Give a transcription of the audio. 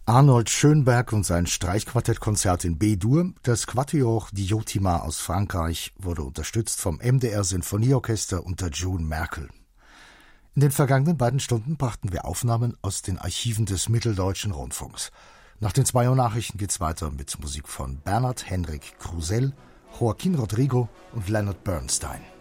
Arnold Schönberg und sein Streichquartettkonzert in B-Dur. Das Quatuor Diotima aus Frankreich wurde unterstützt vom MDR Sinfonieorchester unter June Merkel. In den vergangenen beiden Stunden brachten wir Aufnahmen aus den Archiven des Mitteldeutschen Rundfunks. Nach den 2 Uhr Nachrichten geht's weiter mit Musik von Bernhard Henrik Krusell, Joaquin Rodrigo und Leonard Bernstein.